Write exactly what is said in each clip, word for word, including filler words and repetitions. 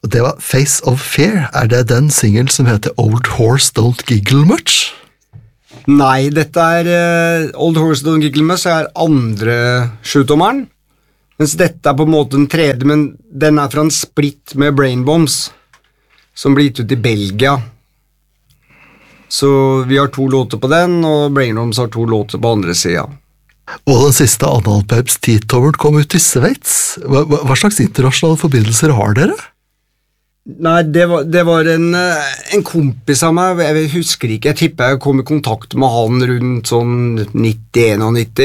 Det var Face of Fear. Er det den singelen som heter Old Horse Don't Giggle Much? Nei, dette er uh, Old Horse Don't Giggle Much er andre sjutommeren, mens dette er på en måte den tredje, men den er fra en splitt med Brain Bombs, som blir gitt ut i Belgia. Så vi har to låter på den, og Brain Bombs har to låter på andre siden. Og den siste Analpebs T-Tower kom ut i Sveits. Hva, hva slags internasjonale forbindelser har dere? Nei, det var, det var en, en kompis av meg, jeg husker ikke, jeg tipper jeg kom i kontakt med han rundt sånn nitti nitti.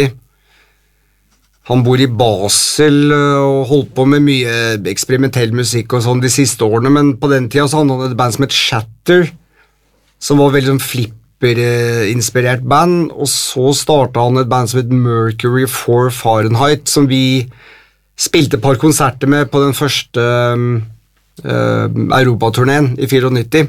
Han bor i Basel og holdt på med mye eksperimentell musikk og sånn de siste årene, men på den tiden så hadde han et band som het Shatter, som var veldig sånn flipper-inspirert band, og så startet han et band som het Mercury for Fahrenheit, som vi spilte et par konserter med på den første Uh, Europaturneen i nittifire.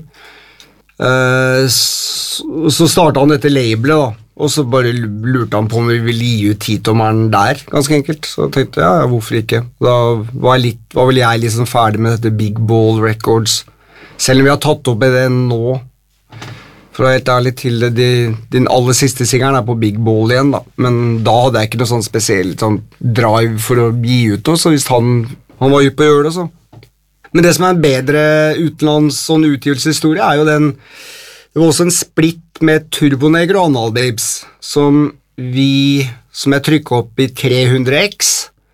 Uh, så, så startet han dette labelet da, og så bare lurte han på om vi ville gi ut T-tommeren der, ganske enkelt. Så tenkte jeg, ja, hvorfor ikke? Da var, litt, var vel jeg liksom ferdig med dette Big Ball Records, selv om vi har tatt opp i det nå. For å være helt ærlig til det, de, din aller siste singeren er på Big Ball igjen da, men da hadde jeg ikke noe sånn spesielt sånn drive for å gi ut noe, så hvis han, han var ute på å gjøre det, så men det som er en bedre utenlands sånn utgivelseshistorie er jo den, det var også en splitt med Turboneger og Analbabes, som vi, som jeg trykket opp i tre hundre X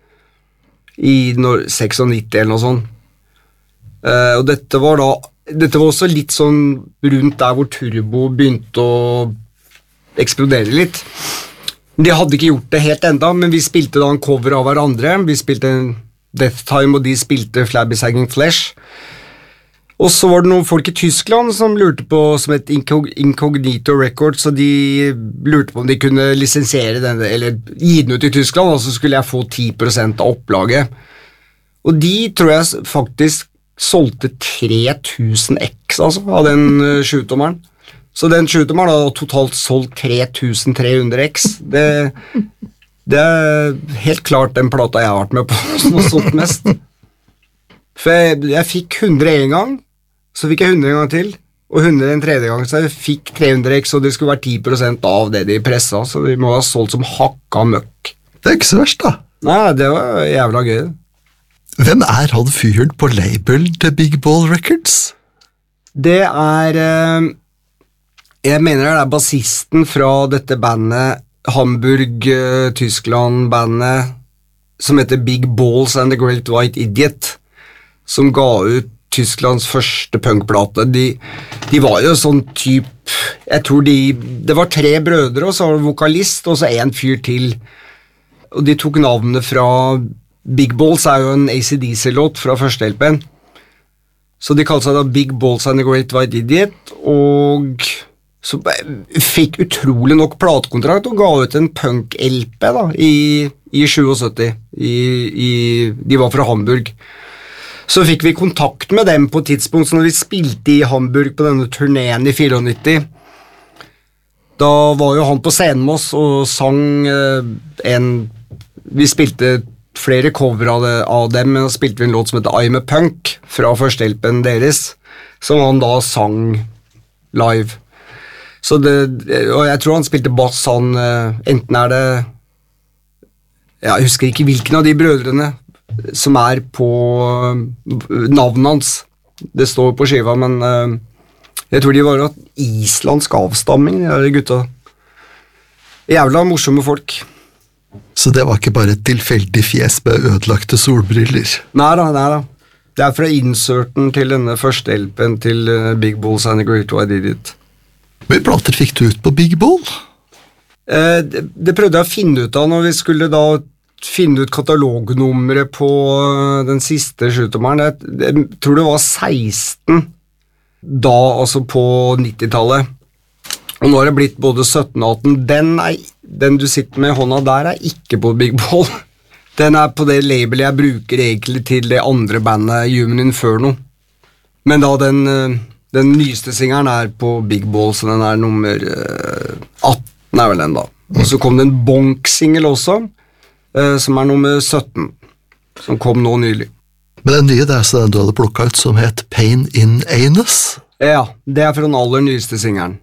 i nittioseks eller noe sånt. Uh, og dette var da, dette var også litt sånn rundt der hvor Turbo begynte å eksplodere litt. De hadde ikke gjort det helt enda, men vi spilte da en cover av hverandre, vi spilte en Death Time, og de spilte Flabby Sagging Flesh. Og så var det noen folk i Tyskland som lurte på, som et Incognito Records, så de lurte på om de kunne lisensiere den, eller gi den ut i Tyskland, og så skulle jeg få ti prosent av opplaget. Og de tror jeg faktisk solgte tre tusen X, altså, av den sjutommeren. Så den sjutommeren har totalt solgt tre tusen tre hundre X. Det Det er helt klart den plata jeg har vært med på som har solgt mest. For jeg, jeg fikk hundre en gang, så fikk jeg hundre en gang til, og hundre en tredje gang, så jeg fikk tre hundre X, og det skulle være ti prosent av det de pressa, så de må ha solgt som hakka møkk. Det er ikke så verst da. Nei, det var jævla gøy. Hvem er han fyren på label til Big Ball Records? Det er, jeg mener det er bassisten fra dette bandet, Hamburg, uh, Tyskland-bandet som heter Big Balls and the Great White Idiot, som ga ut Tysklands første punkplate. De, de var jo sånn typ, jeg tror de, det var tre brødre, og så var det vokalist, og så en fyr til. Og de tok navnet fra, Big Balls er jo en A C D C-låt fra første L P-en. Så de kalte seg da Big Balls and the Great White Idiot, og så fikk utrolig nok platekontrakt og ga ut en punk-L P da, i, i syttisju. I, i, de var fra Hamburg. Så fikk vi kontakt med dem på et tidspunkt, så når vi spilte i Hamburg på denne turneen i nittifire, da var jo han på scenen med oss og sang eh, en, vi spilte flere cover av, det, av dem, men da spilte vi en låt som heter I'm a Punk fra første L P-en deres, som han da sang live. Så det, og jeg tror han spilte bass, han, enten er det, jeg husker ikke hvilken av de brødrene som er på navnet hans, det står på skiva, men jeg tror de var av islandsk avstamming, de gutta. Jævla morsomme folk. Så det var ikke bare et tilfeldig fjes med ødelagte solbriller? Neida, neida. Det er fra inserten til denne første L P-en til Big Balls and the Great White Idiot. Hvor plater fikk du ut på Big Ball? Eh, det, det prøvde jeg å finne ut av når vi skulle da finne ut katalognummeret på den siste sjutommeren. Jeg, jeg tror det var seksten da, altså på nittitallet. Og nå har det blitt både sytten og atten. Den, er, den du sitter med i hånda der er ikke på Big Ball. Den er på det labelet jeg bruker egentlig til det andre bandet, Human Inferno. Men da den... Den nyeste singeren er på Big Ball, så den er nummer uh, atten er vel den da. Og så kom det en bonk-singel også, uh, som er nummer sytten, som kom nå nylig. Men den nye, det er altså den du hadde plukket ut, som het Pain in Anus. Ja, det er fra den aller nyeste singelen.